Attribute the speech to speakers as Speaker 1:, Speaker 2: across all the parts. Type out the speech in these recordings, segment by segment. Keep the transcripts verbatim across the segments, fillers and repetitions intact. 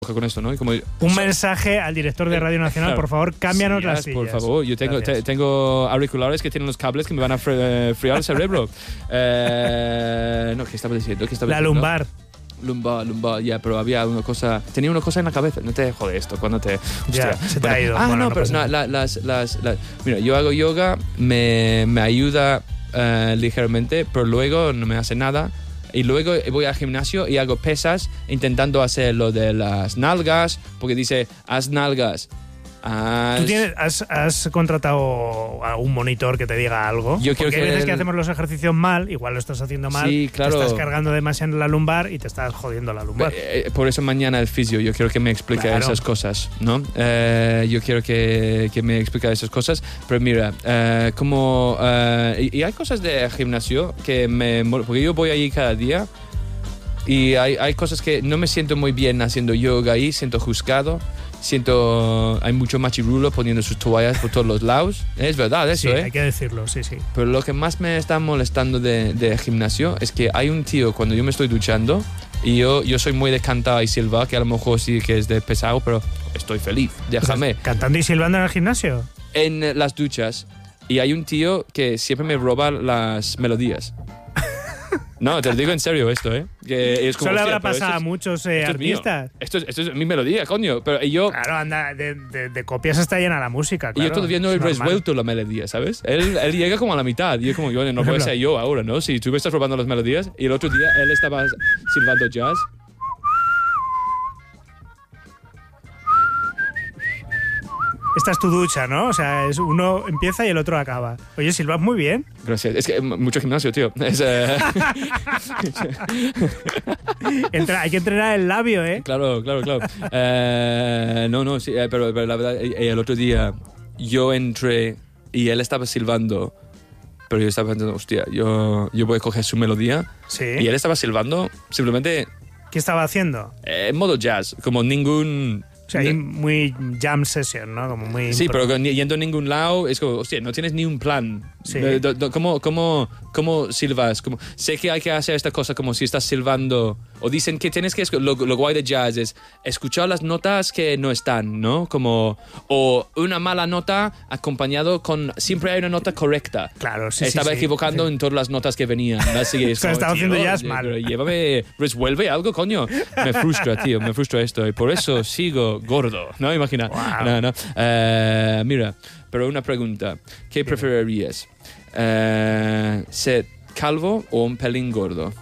Speaker 1: trabaja con esto, ¿no? Y como,
Speaker 2: un mensaje al director de Radio Nacional, claro, por favor, cámbianos
Speaker 1: sillas,
Speaker 2: las sillas.
Speaker 1: Por favor, yo tengo, te, tengo auriculares que tienen los cables que me van a fre, friar el cerebro. eh, no, ¿qué estaba diciendo? ¿Qué estaba
Speaker 2: La
Speaker 1: diciendo?
Speaker 2: lumbar.
Speaker 1: Lumbar, lumbar, ya, yeah, pero había una cosa, tenía una cosa en la cabeza, no te jode esto, cuando te...
Speaker 2: Ya, se te
Speaker 1: bueno,
Speaker 2: ha ido.
Speaker 1: Ah,
Speaker 2: bueno,
Speaker 1: no,
Speaker 2: no
Speaker 1: pero no, la, las, las, las, mira, yo hago yoga, me, me ayuda uh, ligeramente, pero luego no me hace nada. Y luego voy al gimnasio y hago pesas intentando hacer lo de las nalgas, porque dice, haz nalgas. Haz...
Speaker 2: ¿Tú tienes, has, has contratado a un monitor que te diga algo?
Speaker 1: Yo quiero
Speaker 2: porque
Speaker 1: que
Speaker 2: hay veces
Speaker 1: el...
Speaker 2: que hacemos los ejercicios mal, igual lo estás haciendo mal,
Speaker 1: sí, claro.
Speaker 2: te estás cargando demasiado en la lumbar y te estás jodiendo la lumbar.
Speaker 1: Eh, por eso mañana el fisio, yo quiero que me explique claro. esas cosas, ¿no? Eh, yo quiero que, que me explique esas cosas, pero mira, eh, como... Eh, y, y hay cosas de gimnasio que me... Porque yo voy allí cada día y hay, hay cosas que no me siento muy bien haciendo yoga ahí, siento juzgado. Siento, hay mucho machirulo poniendo sus toallas por todos los lados. Es verdad eso,
Speaker 2: sí,
Speaker 1: ¿eh?
Speaker 2: hay que decirlo, sí, sí.
Speaker 1: Pero lo que más me está molestando de, de gimnasio es que hay un tío cuando yo me estoy duchando y yo, yo soy muy de cantar y silbar, que a lo mejor sí que es de pesado, pero estoy feliz, déjame.
Speaker 2: ¿Cantando y silbando en el gimnasio?
Speaker 1: En las duchas. Y hay un tío que siempre me roba las melodías. No, te lo digo en serio esto, ¿eh? Que es como,
Speaker 2: Solo
Speaker 1: hostia,
Speaker 2: habrá pasado
Speaker 1: es,
Speaker 2: a muchos eh,
Speaker 1: esto
Speaker 2: artistas.
Speaker 1: Es esto, es, esto es mi melodía, coño. Pero yo...
Speaker 2: Claro, anda, de, de, de copias está llena la música, claro.
Speaker 1: Y yo todavía no he resuelto la melodía, ¿sabes? Él, él llega como a la mitad. Y yo como, yo no puede ser yo ahora, ¿no? Si tú me estás robando las melodías. Y el otro día él estaba silbando jazz.
Speaker 2: Esta es tu ducha, ¿no? O sea, es uno empieza y el otro acaba. Oye, silbas muy bien.
Speaker 1: Gracias. Es que mucho gimnasio, tío. Es, eh...
Speaker 2: Entra, hay que entrenar el labio, ¿eh?
Speaker 1: Claro, claro, claro. Eh, no, no, sí, eh, pero, pero la verdad, eh, el otro día yo entré y él estaba silbando, pero yo estaba pensando, hostia, yo, yo voy a coger su melodía.
Speaker 2: Sí.
Speaker 1: Y él estaba silbando simplemente...
Speaker 2: ¿Qué estaba haciendo?
Speaker 1: Eh, en modo jazz, como ningún...
Speaker 2: O sea, muy jam session, ¿no? Como muy
Speaker 1: sí, pero yendo a ningún lado, es como, hostia, no tienes ni un plan.
Speaker 2: Sí.
Speaker 1: ¿Cómo, cómo, cómo silbas? Como, sé que hay que hacer esta cosa como si estás silbando. O dicen que tienes que... Lo, lo guay de jazz es escuchar las notas que no están, ¿no? Como... O una mala nota acompañado con... Siempre hay una nota correcta.
Speaker 2: Claro, sí,
Speaker 1: Estaba
Speaker 2: sí,
Speaker 1: equivocando
Speaker 2: sí.
Speaker 1: en todas las notas que venían. Así que es como,
Speaker 2: estaba haciendo
Speaker 1: tío,
Speaker 2: jazz mal.
Speaker 1: Llévame... Resuelve algo, coño. Me frustra, tío. Me frustra esto. Y por eso sigo gordo. ¿No? Imagina.
Speaker 2: Wow.
Speaker 1: No, no. Uh, mira, pero una pregunta. ¿Qué preferirías? Uh, ¿Ser calvo o un pelín gordo?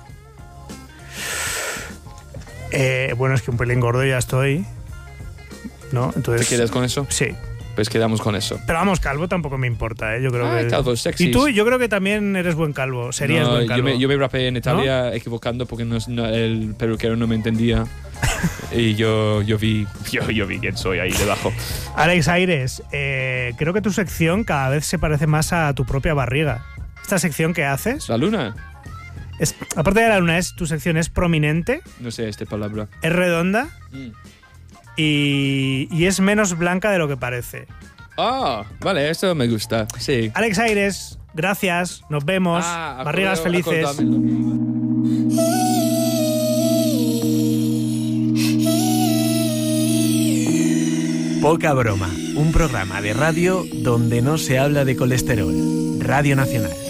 Speaker 2: Eh, bueno, es que un pelín gordo ya estoy, ¿no? Entonces,
Speaker 1: ¿Te quedas con eso?
Speaker 2: Sí.
Speaker 1: Pues quedamos con eso.
Speaker 2: Pero vamos, calvo tampoco me importa, ¿eh? Yo creo
Speaker 1: ah,
Speaker 2: que...
Speaker 1: calvo, sexy.
Speaker 2: Y tú, yo creo que también eres buen calvo. Serías
Speaker 1: no,
Speaker 2: buen calvo.
Speaker 1: Yo me, yo me rapeé en Italia,
Speaker 2: ¿no?
Speaker 1: equivocando porque no, no, el peluquero no me entendía. Y yo, yo vi yo, yo vi quién soy ahí debajo.
Speaker 2: Alex Aires, eh, creo que tu sección cada vez se parece más a tu propia barriga. Esta sección que haces...
Speaker 1: ¿La luna?
Speaker 2: Es, aparte de la luna, es, tu sección es prominente.
Speaker 1: No sé esta palabra.
Speaker 2: Es redonda.
Speaker 1: Mm.
Speaker 2: Y, y es menos blanca de lo que parece.
Speaker 1: Ah, vale, esto me gusta. Sí.
Speaker 2: Alex Aires, gracias. Nos vemos.
Speaker 1: Ah,
Speaker 2: Barrigas
Speaker 1: acordé,
Speaker 2: felices.
Speaker 3: Poca broma, un programa de radio donde no se habla de colesterol. Radio Nacional.